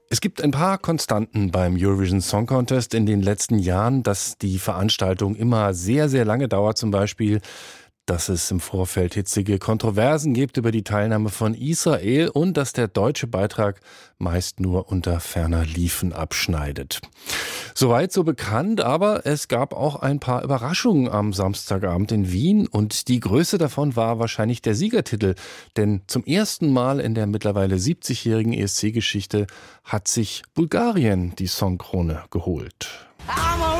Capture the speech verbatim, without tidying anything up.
Es gibt ein paar Konstanten beim Eurovision Song Contest in den letzten Jahren, dass die Veranstaltung immer sehr, sehr lange dauert. Zum Beispiel, dass es im Vorfeld hitzige Kontroversen gibt über die Teilnahme von Israel und dass der deutsche Beitrag meist nur unter ferner Liefen abschneidet. Soweit so bekannt, aber es gab auch ein paar Überraschungen am Samstagabend in Wien und die größte davon war wahrscheinlich der Siegertitel, denn zum ersten Mal in der mittlerweile siebzigjährigen E S C-Geschichte hat sich Bulgarien die Songkrone geholt.